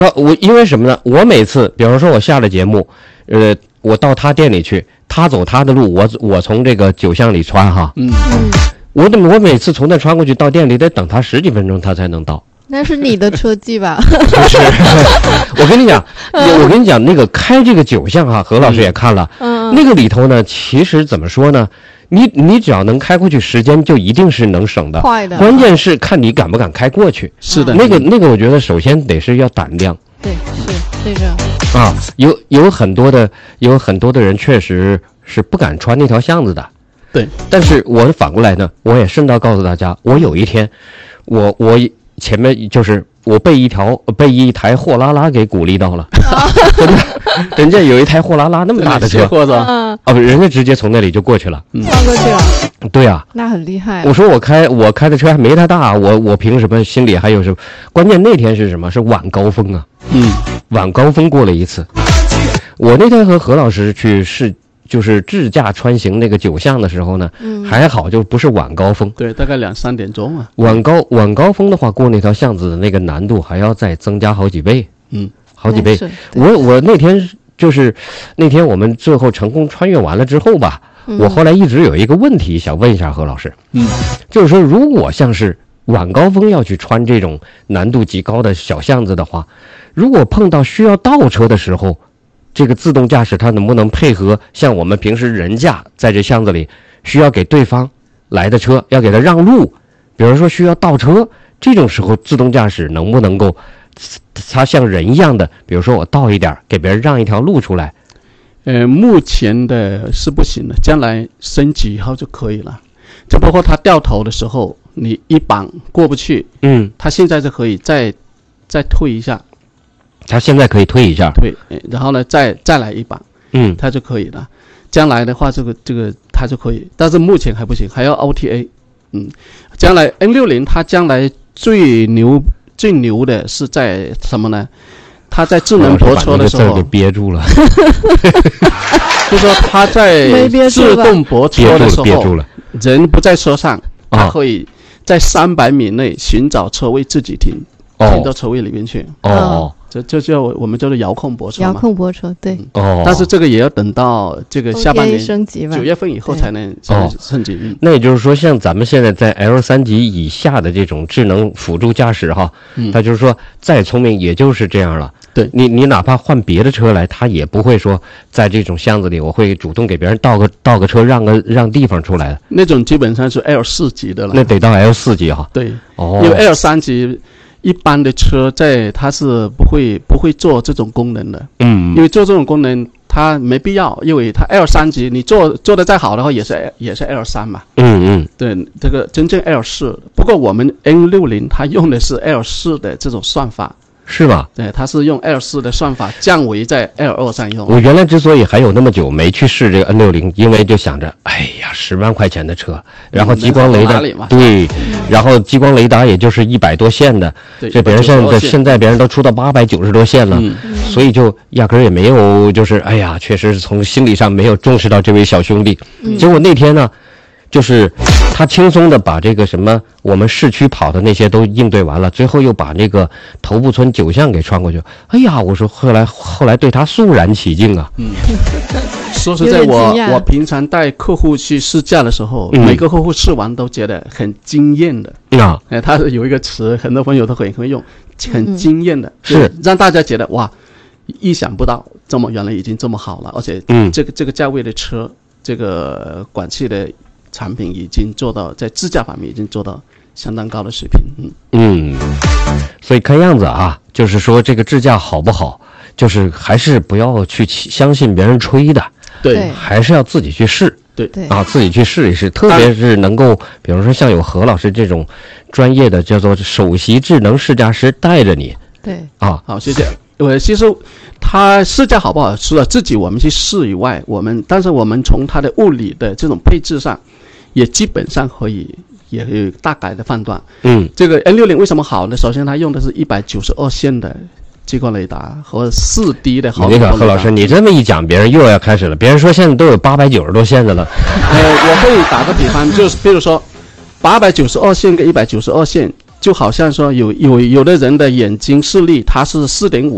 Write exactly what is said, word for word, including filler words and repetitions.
啊，我因为什么呢？我每次，比方说我下了节目，呃，我到他店里去，他走他的路，我我从这个酒巷里穿哈， 嗯， 我的我每次从那穿过去到店里得等他十几分钟，他才能到。 那是你的车技吧？ 不是，我跟你讲，我跟你讲，那个开这个酒巷哈，何老师也看了， 嗯， 那个里头呢，其实怎么说呢？你你只要能开过去，时间就一定是能省的， 快的。 关键是看你敢不敢开过去。 是的， 那个那个，我觉得首先得是要胆量。 对，是这个啊，有有很多的有很多的人确实是不敢穿那条巷子的。 对， 但是我反过来呢，我也顺道告诉大家，我有一天，我我前面就是我被一条被一台货拉拉给鼓励到了，真的，人家有一台货拉拉那么大的车， 或者嗯， 啊不，人家直接从那里就过去了， 穿过去了。 对啊， 那很厉害。 我说我开我开的车还没他大，我我凭什么心里还有什么？关键那天是什么？是晚高峰啊， 嗯， 晚高峰过了一次。我那天和何老师去试，就是自驾穿行那个九巷的时候呢， 嗯， 还好，就不是晚高峰。 对，大概两三点钟啊。 晚高晚高峰的话，过那条巷子的那个难度还要再增加好几倍， 嗯， 好几倍。我我那天就是那天我们最后成功穿越完了之后吧， 嗯， 我后来一直有一个问题想问一下何老师， 嗯， 就是说如果像是晚高峰要去穿这种难度极高的小巷子的话，如果碰到需要倒车的时候，这个自动驾驶它能不能配合像我们平时人驾在这巷子里需要给对方来的车要给他让路，比如说需要倒车，这种时候自动驾驶能不能够它像人一样的，比如说我倒一点给别人让一条路出来？ 呃，目前的是不行的，将来升级以后就可以了。就包括他掉头的时候，你一绑过不去， 嗯， 他现在就可以再再推一下， 他现在可以推一下， 推，然后呢再再来一绑， 嗯， 他就可以了。将来的话，这个这个他就可以，但是目前还不行，还要 O T A。嗯，将来 N 六十 它将来最牛最牛的是在什么呢？它在智能泊车的时候， 给憋住了， 就说它在自动泊车的时候，人不在车上，它可以在三百米内寻找车位自己停， 哦、 停到车位里面去。 哦， 这这叫我们叫做遥控泊车嘛。 遥控泊车，对。 哦， 但是这个也要等到这个下半年升级吧， 九月份以后才能才能升级。嗯， 那也就是说，像咱们现在在 L 三级以下的这种智能辅助驾驶哈， 嗯， 它就是说再聪明也就是这样了。 对， 你你哪怕换别的车来，他也不会说在这种巷子里，我会主动给别人倒个倒个车，让个让地方出来的。 那种基本上是 L 四级的了。 那得到 L 四级哈。 对， 哦， 因为 L 三级一般的车在它是不会不会做这种功能的。 嗯， 因为做这种功能它没必要，因为它 L 三级你做做的再好的话也是也是 L 三嘛。 嗯嗯， 对，这个真正 L 四，不过我们 N 六十 它用的是 L 四的这种算法。 是吧？ 对，它是用 L 四的算法降为在 L 二上用。 我原来之所以还有那么久没去试这个 N 六十，因为就想着，哎呀，十万块钱的车，然后激光雷达， 嗯、 对，然后激光雷达也就是一百多线的，这别人现在现在别人都出到八百九十多线了， 嗯， 所以就压根儿也没有，就是哎呀，确实是从心理上没有重视到这位小兄弟。 嗯、 结果那天呢，就是他轻松的把这个什么我们市区跑的那些都应对完了，最后又把那个头部村九巷给穿过去。哎呀，我说后来后来对他肃然起敬啊。 嗯，说实在我我平常带客户去试驾的时候， 嗯、 每个客户试完都觉得很惊艳的。 啊， 哎，他有一个词，很多朋友都很会用，很惊艳的， 嗯、是让大家觉得哇，意想不到，这么原来已经这么好了，而且嗯， 这个这个价位的车，这个管汽的产品已经做到在自驾方面已经做到相当高的水平。嗯嗯，所以看样子啊，就是说这个自驾好不好，就是还是不要去相信别人吹的， 对， 还是要自己去试。 对对啊，自己去试一试，特别是能够，比如说像有何老师这种专业的叫做首席智能试驾师带着你。 对啊， 好，谢谢。我其实它试驾好不好，除了自己我们去试以外，我们但是我们从它的物理的这种配置上，也基本上可以也有大概的判断。 嗯， 这个 N 六十 为什么好呢？首先它用的是一百九十二线的激光雷达和四 D 的毫米波雷达。 那个何老师，你这么一讲，别人又要开始了。别人说现在都有八百九十多线的了。 呃，我会打个比方，就是比如说八百九十二线跟一百九十二线，就好像说有有有的人的眼睛视力它是四点五